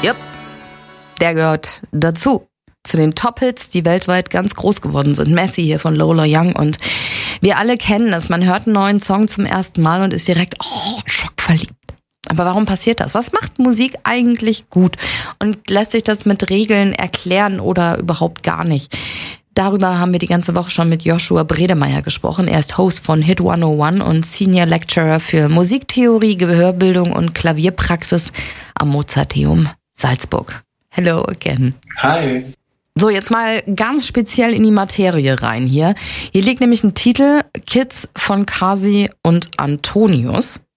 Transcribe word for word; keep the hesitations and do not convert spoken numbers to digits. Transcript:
Jupp, der gehört dazu. Zu den Top-Hits, die weltweit ganz groß geworden sind. Messi hier von Lola Young, und wir alle kennen es. Man hört einen neuen Song zum ersten Mal und ist direkt oh, schockverliebt. Aber warum passiert das? Was macht Musik eigentlich gut? Und lässt sich das mit Regeln erklären oder überhaupt gar nicht? Darüber haben wir die ganze Woche schon mit Joshua Bredemeier gesprochen. Er ist Host von Hit hunderteins und Senior Lecturer für Musiktheorie, Gehörbildung und Klavierpraxis am Mozarteum Salzburg. Hello again. Hi. So, jetzt mal ganz speziell in die Materie rein hier. Hier liegt nämlich ein Titel, Kids von Kasi und Antonius.